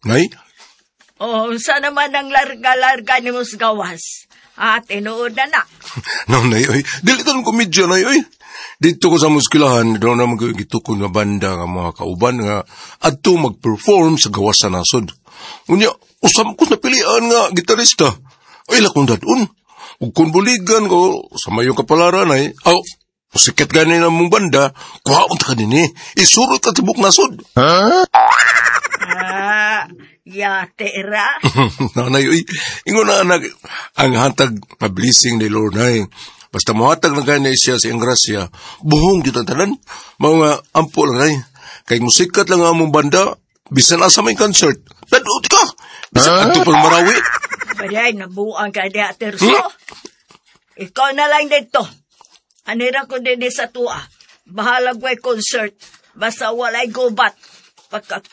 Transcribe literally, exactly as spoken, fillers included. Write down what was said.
Nay? O, sa naman ang larga-larga ni mos gawas? At tinuod na na. No, nay, oy. Dili tanong komedya, nay, oy. Dito ko sa muskilahan, doon naman gito ko nga banda nga mga kauban nga adto mag-perform sa gawas sa nasod. Unya, usam ko na pilian nga gitarista. Ay, lakong dadun. Ug kung buligan ko sa mayong kapalaran ay, aw, sikat gani na mong banda, kuhaon ta ka din eh. Isurot ka tibok nasod. Ah, yate ra. Nanay, uy, ingon na anak, ang hatag na blessing ni Lord ay, basta mahatag na gani siya sa iyang grasya, buhong dito tanan, mga ampo lang ay, kay musikat lang ang mong banda, bisan asa may concert, naduot ka, bisan uh? ato pang marawi. Baday, nabuang ka di aterso. Hmm? Ikaw na lang dito. Anira ko din sa tuwa. Bahala ko'y concert. Basta walay gubat. Pagka